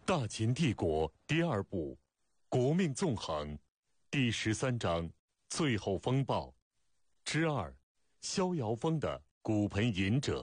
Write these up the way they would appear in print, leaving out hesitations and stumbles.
大秦帝国第二部，国命纵横，第13章，最后风暴之2，逍遥峰的骨盆隐者。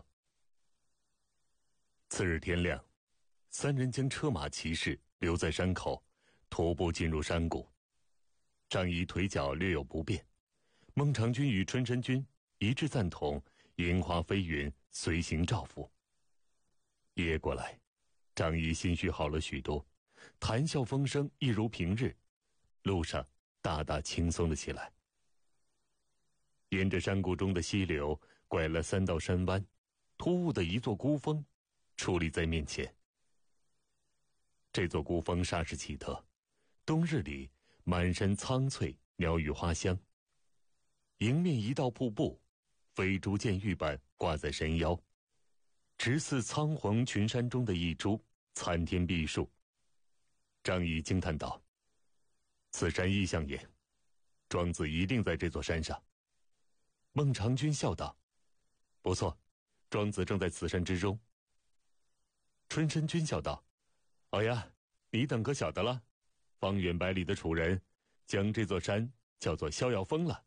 次日天亮，三人将车马骑士留在山口，徒步进入山谷。张仪腿脚略有不便，孟尝君与春申君一致赞同樱花飞云，随行照拂。夜过来，张仪心绪好了许多，谈笑风生一如平日，路上大大轻松了起来。沿着山谷中的溪流拐了3道山弯，突兀的一座孤峰矗立在面前。这座孤峰煞是奇特，冬日里满山苍翠，鸟语花香。迎面一道瀑布，飞珠溅玉般挂在山腰，直似苍黄群山中的一株参天碧树。张仪惊叹道：“此山异象也，庄子一定在这座山上。”孟尝君笑道：“不错，庄子正在此山之中。”春申君笑道：“哦呀，你等可晓得了，方圆百里的楚人将这座山叫做逍遥峰了。”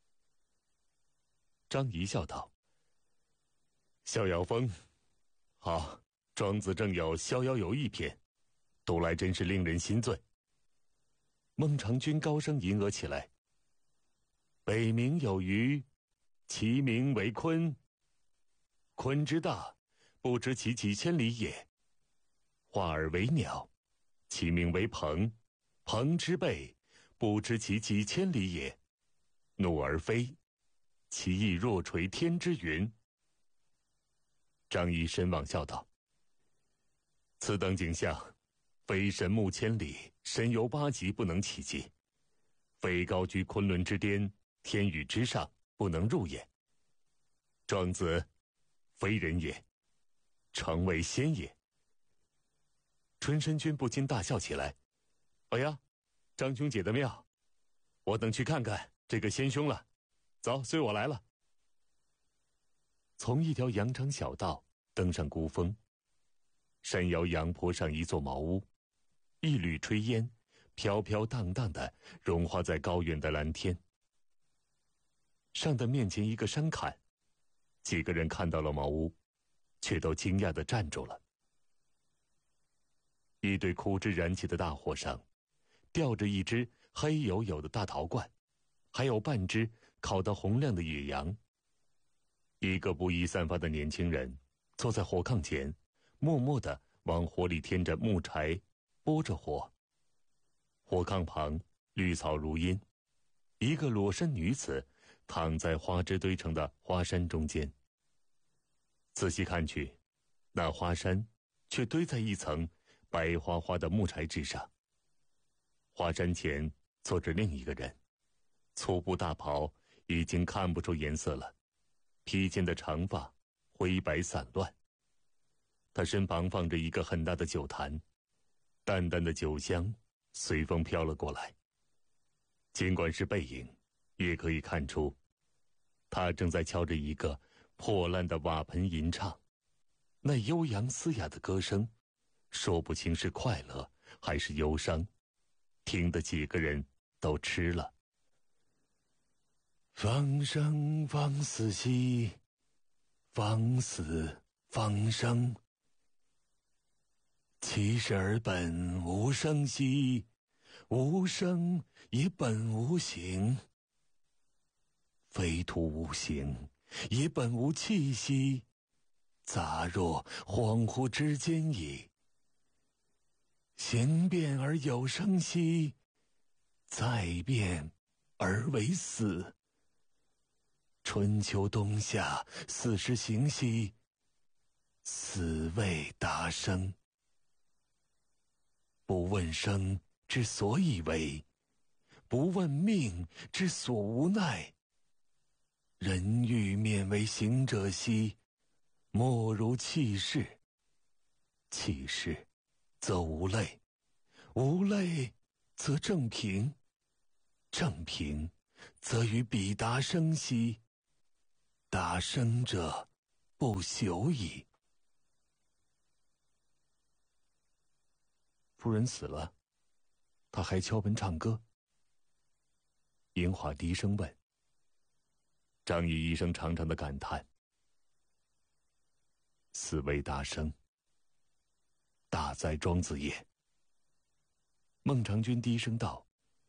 张仪笑道：“逍遥峰，好，庄子正有逍遥游一篇，读来真是令人心醉。”孟尝君高声吟额起来：“北冥有鱼，其名为鲲。鲲之大，不知其几千里也。化而为鸟，其名为鹏。鹏之背，不知其几千里也。怒而飞，其翼若垂天之云。”张仪深望笑道：“此等景象，非神目千里，神游8极不能企及，非高居昆仑之巅，天宇之上，不能入也。庄子，非人也，诚为仙也。”春申君不禁大笑起来：“哎呀，张兄解得妙，我等去看看这个仙兄了。走，随我来了。”从一条羊肠小道登上孤峰，山腰阳坡上一座茅屋，一缕炊烟飘飘荡荡地融化在高远的蓝天上的。面前一个山坎，几个人看到了茅屋，却都惊讶地站住了。一堆枯枝燃起的大火上，吊着一只黑黝黝的大陶罐，还有半只烤得红亮的野羊。一个不衣散发的年轻人坐在火炕前，默默地往火里添着木柴，拨着火。火炕旁绿草如茵，一个裸身女子躺在花枝堆成的花山中间。仔细看去，那花山却堆在一层白花花的木柴之上。花山前坐着另一个人，粗布大袍已经看不出颜色了，披肩的长发灰白散乱。他身旁放着一个很大的酒坛，淡淡的酒香随风飘了过来。尽管是背影，也可以看出他正在敲着一个破烂的瓦盆吟唱。那悠扬嘶哑的歌声，说不清是快乐还是忧伤，听得几个人都吃了。方生方死兮，方死方生。其实而本无生兮，无生也本无形。非徒无形，也本无气息，杂若恍惚之间矣。形变而有生兮，再变而为死。春秋冬夏40行兮，死未达生。不问生之所以为，不问命之所无奈。人欲免为行者兮，莫如弃世。弃世则无类，无类则正平，正平则于彼达生兮，达生者不朽矣。 夫人死了，他还敲门唱歌。银华低声问。张仪一声长长的感叹：死为大生，大哉庄子也。孟尝君低声道：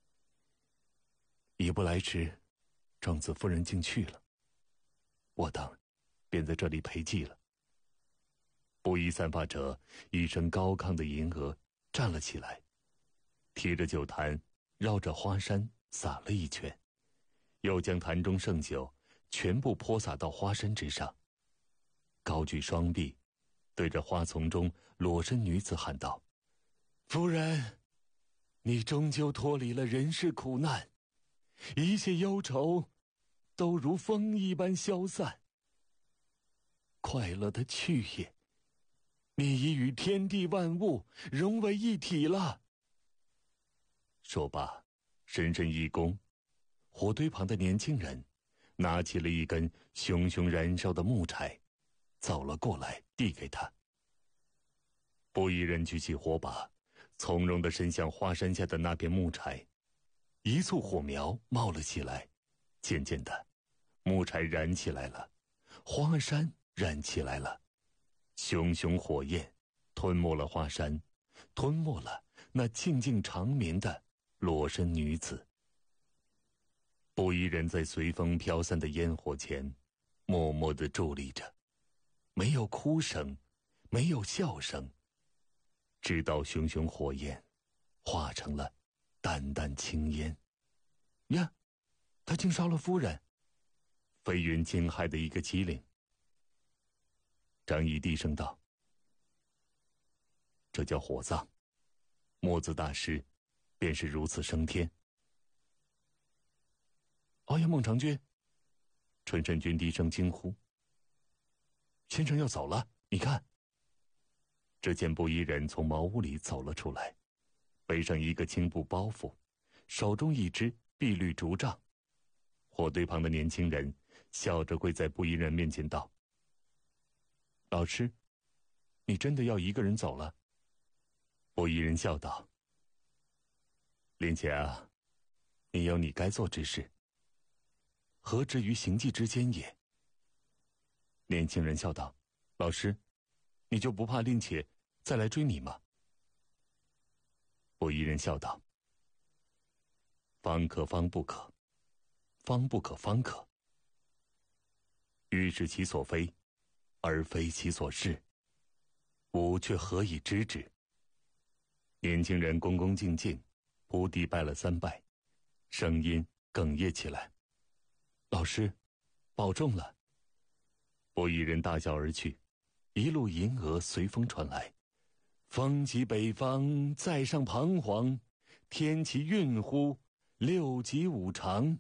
一不来迟，庄子夫人竟去了，我等便在这里陪祭了。布衣散发者一声高亢的银额站了起来，提着酒坛绕着花山洒了一圈，又将坛中盛酒全部泼洒到花山之上，高举双臂，对着花丛中裸身女子喊道：夫人，你终究脱离了人世苦难，一切忧愁都如风一般消散，快乐的去也，你已与天地万物融为一体了。说罢，深深一躬，火堆旁的年轻人拿起了一根熊熊燃烧的木柴，走了过来，递给他。布衣人举起火把，从容地伸向花山下的那片木柴，一簇火苗冒了起来，渐渐的，木柴燃起来了，花山燃起来了，熊熊火焰吞没了花山，吞没了那静静长眠的裸身女子。布衣人在随风飘散的烟火前默默地伫立着，没有哭声，没有笑声，直到熊熊火焰化成了淡淡青烟。呀，他竟烧了夫人！飞云惊骇的一个机灵。张仪低声道：这叫火葬，墨子大师便是如此升天。哎呀，孟尝君！春申君低声惊呼：先生要走了，你看。只见布衣人从茅屋里走了出来，背上一个青布包袱，手中一支碧绿竹杖。火堆旁的年轻人笑着跪在布衣人面前道：老师，你真的要一个人走了？布衣人笑道：林姐啊，你有你该做之事，何至于行迹之间也？年轻人笑道：老师，你就不怕令且再来追你吗？布衣人笑道：方可方不可，方不可方可。欲是其所非，而非其所是，吾却何以知之？年轻人恭恭敬敬伏地拜了3拜，声音哽咽起来：老师，保重了。布衣人大笑而去，一路银额随风传来：风急北方在上彷徨，天气运乎6级5长。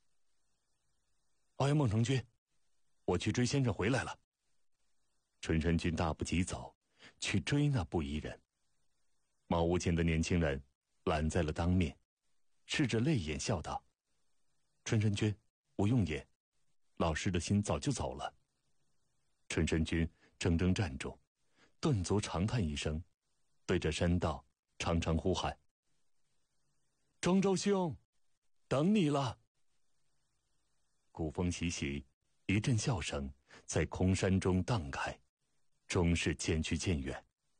哎呀，孟尝君，我去追先生回来了。春申君大步疾走，去追那布衣人。茅屋前的年轻人拦在了当面，拭着泪眼笑道：春申君，不用言，老师的心早就走了。春申君怔怔站住，顿足长叹一声，对着山道长长呼喊：庄周兄，等你了。鼓风习习，一阵笑声在空山中荡开，终是渐去渐远。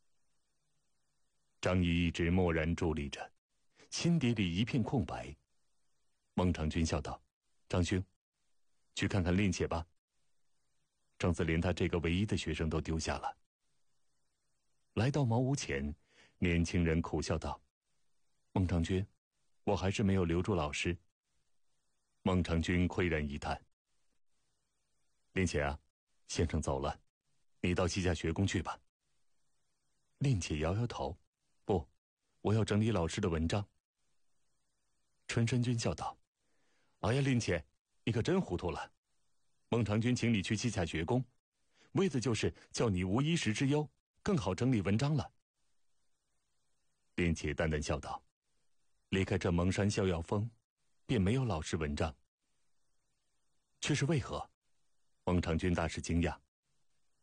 张仪一直默然伫立着，心底里一片空白。孟尝君笑道：张兄，去看看令且吧。庄子连他这个唯一的学生都丢下了。来到茅屋前，年轻人苦笑道：孟尝君，我还是没有留住老师。孟尝君喟然一叹：令且啊，先生走了，你到西夏学宫去吧。令且摇摇头：不，我要整理老师的文章。春申君笑道：哎呀，令且，你可真糊涂了。孟尝君请你去西夏学宫，为的就是叫你无衣食之忧，更好整理文章了。令且淡淡笑道：离开这蒙山逍遥峰，便没有老师文章。却是为何？孟尝君大是惊讶。